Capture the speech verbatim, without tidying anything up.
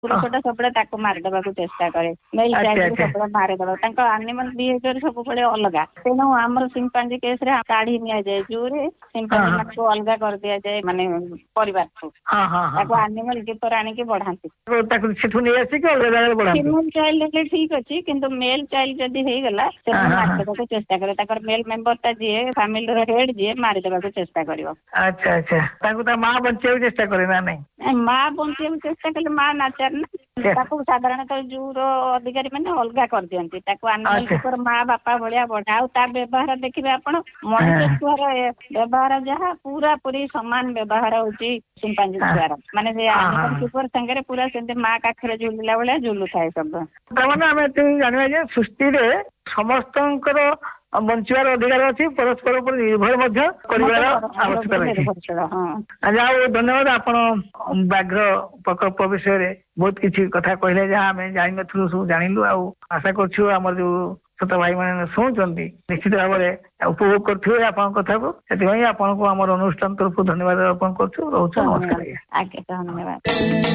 ପୁରୁଷଟା ସବୁବେଳେ ତାକୁ ମାରିଦେବାକୁ ଚେଷ୍ଟା କରେ, ମେଲ୍ ଚାଇଲ୍ଡ ସବୁବେଳେ ମାରିଦେବ। ତାଙ୍କ ଆନିମାଲ ବିହେଭିୟର ସବୁବେଳେ ଅଲଗା। ତେଣୁ ଆମର ସିମ୍ପାଞ୍ଜି କେସରେ କାଢି ନିଆଯାଏ, ଜୁରେ ସିମ୍ପାଞ୍ଜି ମାନଙ୍କୁ ଅଲଗା କରିଦିଆଯାଏ, ମାନେ ପରିବାରଠୁ ତାକୁ ଆନିମାଲ କିପର ଆଣିକି ବଢାନ୍ତି। ଫିମେଲ ଚାଇଲ୍ଡ ହେଲେ ଠିକ ଅଛି, କିନ୍ତୁ ମେଲ୍ ଚାଇଲ୍ଡ ଯଦି ହେଇଗଲା ସେମାନେ ମାରିଦେବାକୁ ଚେଷ୍ଟା କରେ। ତାଙ୍କର ମେଲ୍ ମେମ୍ବର ଟା ଯିଏ ଫ୍ୟାମିଲିର ହେଡ୍ ଯିଏ ମାରିଦେବାକୁ ଚେଷ୍ଟା କରିବ। ଆଚ୍ଛା ଆଚ୍ଛା, ତାଙ୍କୁ ତା ମା ବଞ୍ଚେଇବାକୁ ଚେଷ୍ଟା କରେ ନା ନାଇଁ? ମା ବଞ୍ଚେଇବାକୁ ଚେଷ୍ଟା କଲେ ମା ନାଚାର ନା, ତାକୁ ସାଧାରଣତଃ ଜୁର ଅଧିକାରୀ ମାନେ ଅଲଗା କରିଦିଅନ୍ତି। ତାକୁ ଆନିମାଲ କିପର ମା ବାପା ଭଳିଆ ବଢା। ଆଉ ତା ବ୍ୟବହାର ଦେଖିବେ ଆପଣ, ମଣିଷ ଛୁଆର ବ୍ୟବହାର ଯାହା ପୁରା ପୁରି ସମାନ ବ୍ୟବହାର ହଉଛି ସିମ୍ପାଞ୍ଜି ଛୁଆର। ମାନେ ସେ ଆନିମାଲ କିପର ସାଙ୍ଗରେ ପୁରା ସେମିତି ମା କାଖରେ ଝୁଲିଲା ଭଳିଆ ଝୁଲୁଥାଏ ସବୁ। ତାମାନେ ଆମେ ଏତିକି ଜାଣିବା ଯେ ସୃଷ୍ଟିରେ ସମସ୍ତଙ୍କର ବଞ୍ଚିବାର ଅଧିକାର ଅଛି, ପରସ୍ପର ଉପରେ ନିର୍ଭର ମଧ୍ୟ କରିବାର ଆବଶ୍ୟକତା ରହିଛି। ଯାହା ହଉ ଧନ୍ୟବାଦ, ଆପଣ ବ୍ୟାଘ୍ର ପ୍ରକଳ୍ପ ବିଷୟରେ ବହୁତ କିଛି କଥା କହିଲେ, ଯାହା ଆମେ ଜାଣିନଥିଲୁ ସବୁ ଜାଣିଲୁ। ଆଉ ଆଶା କରୁଛୁ ଆମର ଯୋଉ ଛୋଟ ଭାଇ ମାନେ ଶୁଣୁଛନ୍ତି ନିଶ୍ଚିତ ଭାବରେ ଉପଭୋଗ କରୁଥିବେ ଆପଣଙ୍କ କଥାକୁ। ସେଥିପାଇଁ ଆପଣଙ୍କୁ ଆମର ଅନୁଷ୍ଠାନ ତରଫରୁ ଧନ୍ୟବାଦ ଅର୍ପଣ କରୁଛୁ। ରହୁଛୁ, ନମସ୍କାର। ଆଜ୍ଞା ଧନ୍ୟବାଦ।